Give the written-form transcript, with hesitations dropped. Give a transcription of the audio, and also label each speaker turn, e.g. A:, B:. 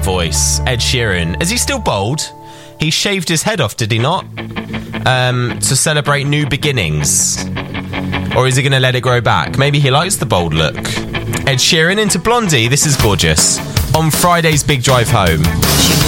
A: voice. Ed Sheeran. Is he still bald? He shaved his head off, did he not? To celebrate new beginnings. Or is he going to let it grow back? Maybe he likes the bold look. Ed Sheeran into Blondie. This is gorgeous. On Friday's Big Drive Home.